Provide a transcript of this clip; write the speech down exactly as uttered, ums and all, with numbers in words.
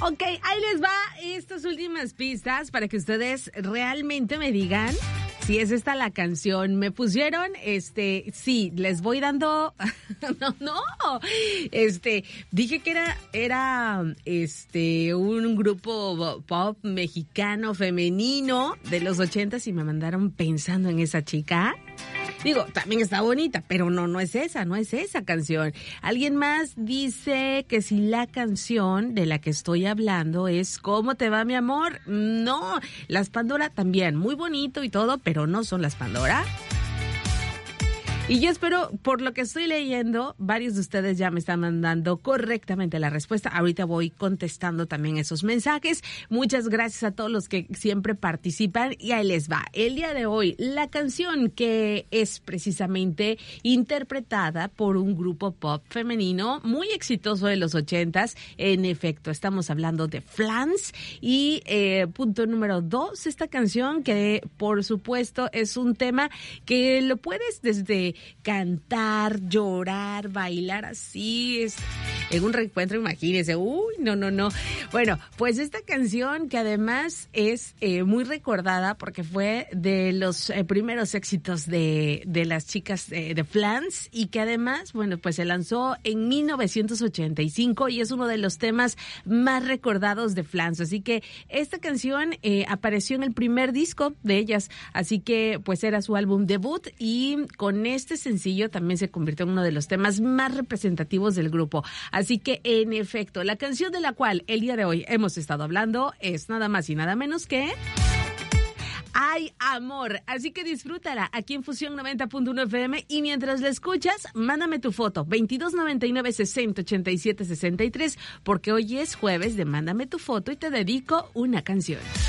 Ok, ahí les va estas últimas pistas para que ustedes realmente me digan si es esta la canción. Me pusieron, este, sí, les voy dando, no, no, este, dije que era, era, este, un grupo pop mexicano femenino de los ochentas y me mandaron pensando en esa chica. Digo, también está bonita, pero no, no es esa, no es esa canción. Alguien más dice que si la canción de la que estoy hablando es ¿Cómo te va, mi amor? No, las Pandora también, muy bonito y todo, pero no son las Pandora. Y yo espero, por lo que estoy leyendo, varios de ustedes ya me están mandando correctamente la respuesta. Ahorita voy contestando también esos mensajes. Muchas gracias a todos los que siempre participan. Y ahí les va. El día de hoy, la canción que es precisamente interpretada por un grupo pop femenino muy exitoso de los ochentas. En efecto, estamos hablando de Flans. Y eh, punto número dos, esta canción que, por supuesto, es un tema que lo puedes desde cantar, llorar, bailar así, es en un reencuentro, imagínense, uy, no, no, no. Bueno, pues esta canción que además es eh, muy recordada porque fue de los eh, primeros éxitos de, de las chicas eh, de Flans y que además, bueno, pues se lanzó en mil novecientos ochenta y cinco y es uno de los temas más recordados de Flans, así que esta canción eh, apareció en el primer disco de ellas, así que pues era su álbum debut y con este Este sencillo también se convirtió en uno de los temas más representativos del grupo. Así que, en efecto, la canción de la cual el día de hoy hemos estado hablando es nada más y nada menos que Ay, amor. Así que disfrútala aquí en Fusión noventa punto uno F M y mientras la escuchas, mándame tu foto veintidós noventa y nueve sesenta ochenta y siete sesenta y tres porque hoy es jueves de Mándame tu foto y te dedico una canción.